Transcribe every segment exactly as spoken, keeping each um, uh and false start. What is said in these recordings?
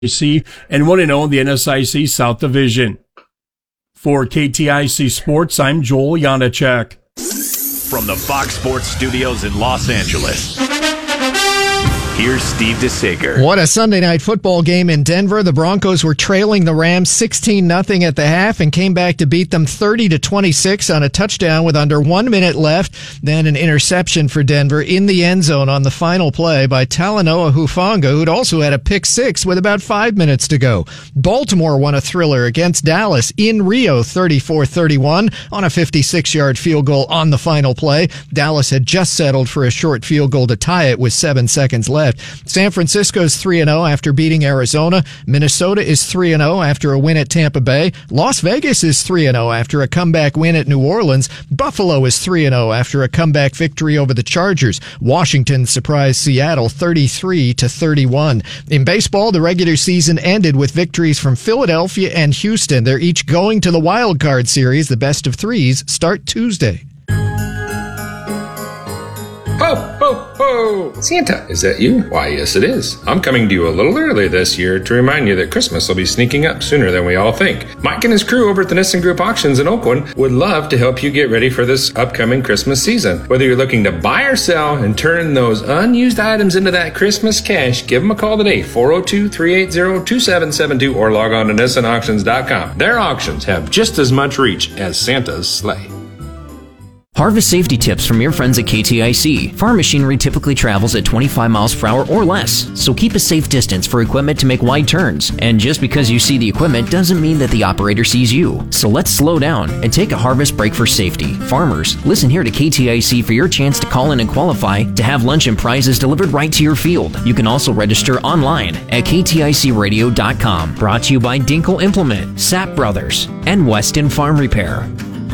C and one and oh in the N S I C South Division. For K T I C Sports, I'm Joel Janacek. From the Fox Sports Studios in Los Angeles, here's Steve DeSager. What a Sunday night football game in Denver. The Broncos were trailing the Rams sixteen nothing at the half and came back to beat them thirty to twenty-six on a touchdown with under one minute left. Then an interception for Denver in the end zone on the final play by Talanoa Hufanga, who'd also had a pick six with about five minutes to go. Baltimore won a thriller against Dallas in Rio thirty-four thirty-one on a fifty-six yard field goal on the final play. Dallas had just settled for a short field goal to tie it with seven seconds left. San Francisco's three and oh after beating Arizona. Minnesota is three and oh after a win at Tampa Bay. Las Vegas is three and oh after a comeback win at New Orleans. Buffalo is three and oh after a comeback victory over the Chargers. Washington surprised Seattle thirty-three to thirty-one. In baseball, the regular season ended with victories from Philadelphia and Houston. They're each going to the wild card series. The best of threes start Tuesday. Ho, ho, ho! Santa, is that you? Why, yes it is. I'm coming to you a little early this year to remind you that Christmas will be sneaking up sooner than we all think. Mike and his crew over at the Nissen Group Auctions in Oakland would love to help you get ready for this upcoming Christmas season. Whether you're looking to buy or sell and turn those unused items into that Christmas cash, give them a call today, four oh two, three eight zero, two seven seven two, or log on to Nissen Auctions dot com. Their auctions have just as much reach as Santa's sleigh. Harvest safety tips from your friends at K T I C. Farm machinery typically travels at twenty-five miles per hour or less, so keep a safe distance for equipment to make wide turns. And just because you see the equipment doesn't mean that the operator sees you. So let's slow down and take a harvest break for safety. Farmers, listen here to K T I C for your chance to call in and qualify to have lunch and prizes delivered right to your field. You can also register online at K T I C radio dot com. Brought to you by Dinkle Implement, Sapp Brothers, and Weston Farm Repair.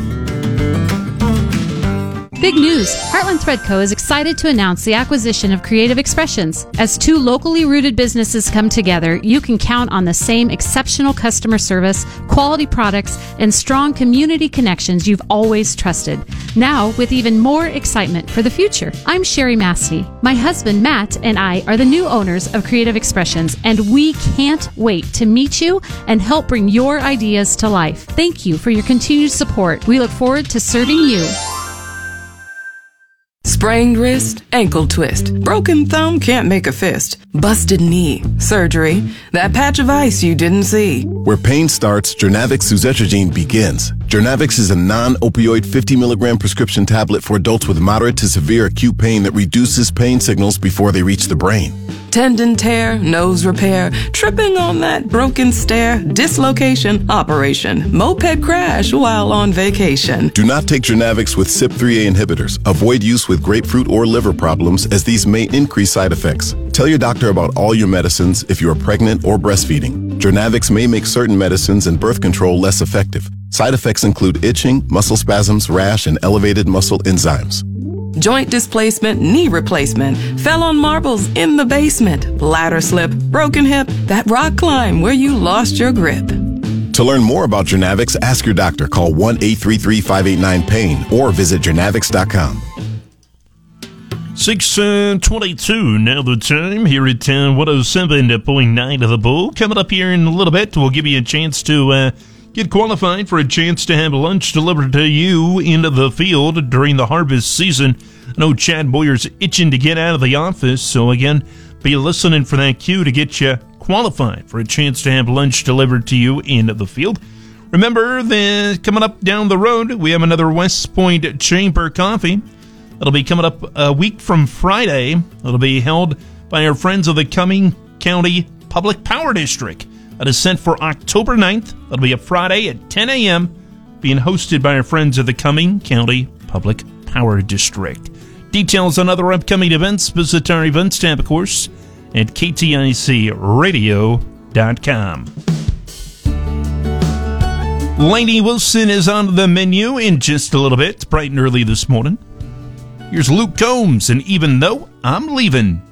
Big news! Heartland Thread Co. is excited to announce the acquisition of Creative Expressions. As two locally rooted businesses come together, you can count on the same exceptional customer service, quality products, and strong community connections you've always trusted. Now, with even more excitement for the future. I'm Sherry Mastey. My husband, Matt, and I are the new owners of Creative Expressions, and we can't wait to meet you and help bring your ideas to life. Thank you for your continued support. We look forward to serving you. Sprained wrist, ankle twist, broken thumb, can't make a fist, busted knee, surgery, that patch of ice you didn't see. Where pain starts, Jernavix suzetrigine begins. Jernavix is a non-opioid fifty milligram prescription tablet for adults with moderate to severe acute pain that reduces pain signals before they reach the brain. Tendon tear, nose repair, tripping on that broken stair, dislocation, operation, moped crash while on vacation. Do not take Jernavix with C Y P three A inhibitors. Avoid use with grapefruit or liver problems, as these may increase side effects. Tell your doctor about all your medicines if you are pregnant or breastfeeding. Jernavix may make certain medicines and birth control less effective. Side effects include itching, muscle spasms, rash, and elevated muscle enzymes. Joint displacement, knee replacement, fell on marbles in the basement, ladder slip, broken hip, that rock climb where you lost your grip. To learn more about Jernavix, ask your doctor. Call one eight three three, five eight nine, pain or visit Jernavix dot com. six twenty-two now the time here at uh, one oh seven point nine of the Bull. Coming up here in a little bit, we'll give you a chance to uh, get qualified for a chance to have lunch delivered to you into the field during the harvest season. I know Chad Boyer's itching to get out of the office, so again, be listening for that cue to get you qualified for a chance to have lunch delivered to you into the field. Remember, the, coming up down the road, we have another West Point Chamber Coffee. It'll be coming up a week from Friday. It'll be held by our friends of the Cumming County Public Power District. It is set for October ninth. That'll be a Friday at ten a.m., being hosted by our friends of the Cumming County Public Power District. Details on other upcoming events, visit our events tab, of course, at K T I C radio dot com. Lainey Wilson is on the menu in just a little bit, bright and early this morning. Here's Luke Combs, and Even Though I'm Leaving.